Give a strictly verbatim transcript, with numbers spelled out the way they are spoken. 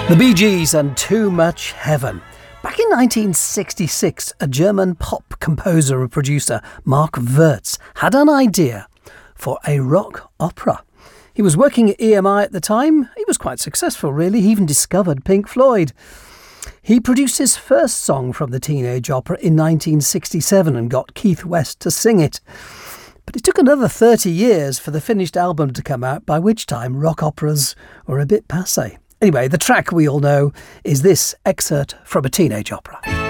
The Bee Gees and Too Much Heaven. Back in nineteen sixty-six, a German pop composer and producer, Mark Wirtz, had an idea for a rock opera. He was working at E M I at the time. He was quite successful, really. He even discovered Pink Floyd. He produced his first song from the teenage opera in nineteen sixty-seven and got Keith West to sing it. But it took another thirty years for the finished album to come out, by which time rock operas were a bit passé. Anyway, the track we all know is this excerpt from a teenage opera.